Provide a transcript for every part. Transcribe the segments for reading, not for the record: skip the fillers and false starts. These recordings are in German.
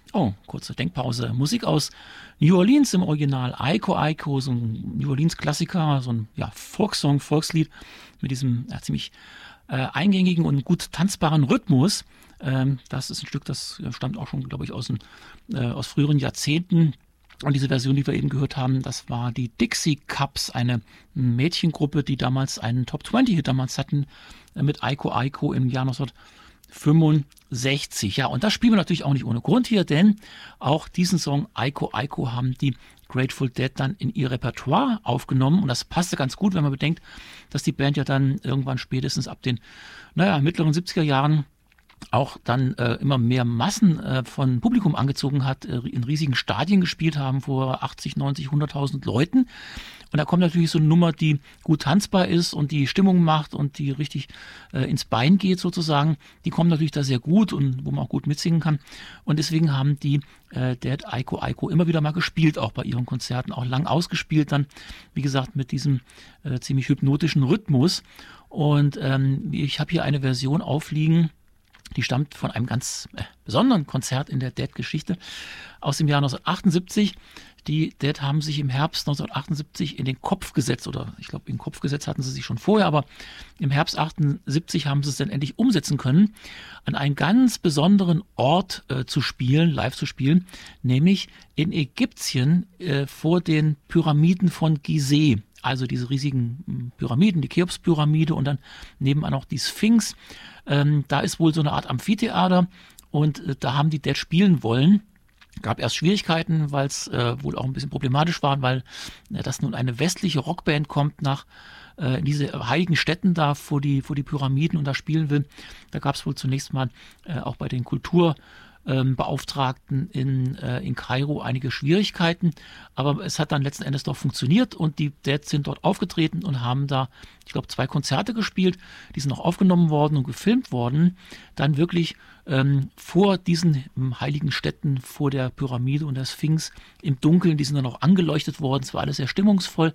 Oh, kurze Denkpause. Musik aus New Orleans im Original. Aiko Aiko, so ein New Orleans-Klassiker, so ein Folksong, Volkslied mit diesem ziemlich eingängigen und gut tanzbaren Rhythmus. Das ist ein Stück, das stammt auch schon, glaube ich, aus früheren Jahrzehnten. Und diese Version, die wir eben gehört haben, das war die Dixie Cups, eine Mädchengruppe, die damals einen Top-20-Hit damals hatten mit Aiko Aiko im Jahr 1965. Ja, und das spielen wir natürlich auch nicht ohne Grund hier, denn auch diesen Song Aiko Aiko haben die Grateful Dead dann in ihr Repertoire aufgenommen. Und das passte ganz gut, wenn man bedenkt, dass die Band ja dann irgendwann spätestens ab den mittleren 70er Jahren auch dann immer mehr Massen von Publikum angezogen hat, in riesigen Stadien gespielt haben vor 80, 90, 100.000 Leuten. Und da kommt natürlich so eine Nummer, die gut tanzbar ist und die Stimmung macht und die richtig ins Bein geht sozusagen. Die kommt natürlich da sehr gut und wo man auch gut mitsingen kann. Und deswegen haben die Dead Aiko Aiko immer wieder mal gespielt, auch bei ihren Konzerten, auch lang ausgespielt dann, wie gesagt, mit diesem ziemlich hypnotischen Rhythmus. Und ich habe hier eine Version aufliegen, die stammt von einem ganz besonderen Konzert in der Dead-Geschichte aus dem Jahr 1978. Die Dead haben sich im Herbst 1978 in den Kopf gesetzt, oder ich glaube, in den Kopf gesetzt hatten sie sich schon vorher, aber im Herbst 78 haben sie es dann endlich umsetzen können, an einen ganz besonderen Ort zu spielen, live zu spielen, nämlich in Ägypten vor den Pyramiden von Gizeh. Also diese riesigen Pyramiden, die Cheops-Pyramide und dann nebenan auch die Sphinx. Da ist wohl so eine Art Amphitheater und da haben die Dead spielen wollen. Gab erst Schwierigkeiten, weil es wohl auch ein bisschen problematisch war, weil dass nun eine westliche Rockband kommt in diese heiligen Städten da vor die Pyramiden und da spielen will. Da gab es wohl zunächst mal auch bei den Kulturbeauftragten in Kairo einige Schwierigkeiten, aber es hat dann letzten Endes doch funktioniert und die Dead sind dort aufgetreten und haben da, ich glaube, 2 Konzerte gespielt, die sind auch aufgenommen worden und gefilmt worden, dann wirklich vor diesen heiligen Städten, vor der Pyramide und der Sphinx im Dunkeln, die sind dann auch angeleuchtet worden, es war alles sehr stimmungsvoll,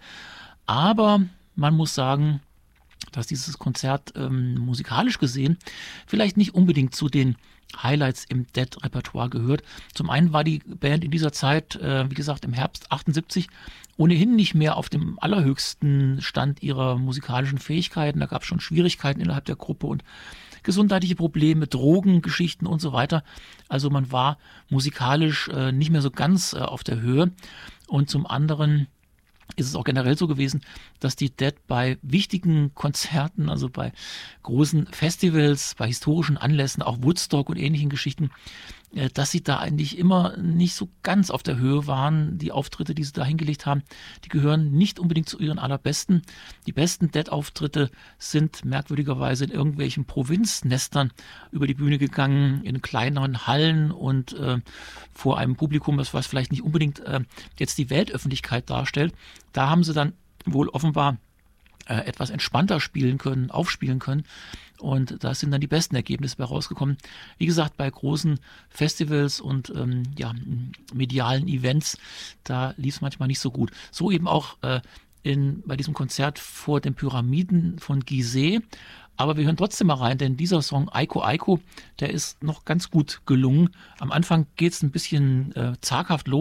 aber man muss sagen, dass dieses Konzert musikalisch gesehen vielleicht nicht unbedingt zu den Highlights im Dead-Repertoire gehört. Zum einen war die Band in dieser Zeit, wie gesagt, im Herbst 78 ohnehin nicht mehr auf dem allerhöchsten Stand ihrer musikalischen Fähigkeiten. Da gab es schon Schwierigkeiten innerhalb der Gruppe und gesundheitliche Probleme, Drogengeschichten und so weiter. Also man war musikalisch nicht mehr so ganz auf der Höhe. Und zum anderen ist es auch generell so gewesen, dass die Dead bei wichtigen Konzerten, also bei großen Festivals, bei historischen Anlässen, auch Woodstock und ähnlichen Geschichten, dass sie da eigentlich immer nicht so ganz auf der Höhe waren. Die Auftritte, die sie da hingelegt haben, die gehören nicht unbedingt zu ihren allerbesten. Die besten Dead-Auftritte sind merkwürdigerweise in irgendwelchen Provinznestern über die Bühne gegangen, in kleineren Hallen und vor einem Publikum, das was vielleicht nicht unbedingt jetzt die Weltöffentlichkeit darstellt. Da haben sie dann wohl offenbar etwas entspannter aufspielen können. Und da sind dann die besten Ergebnisse bei rausgekommen. Wie gesagt, bei großen Festivals und medialen Events, da lief es manchmal nicht so gut. So eben auch bei diesem Konzert vor den Pyramiden von Gizeh. Aber wir hören trotzdem mal rein, denn dieser Song Aiko Aiko, der ist noch ganz gut gelungen. Am Anfang geht es ein bisschen zaghaft los.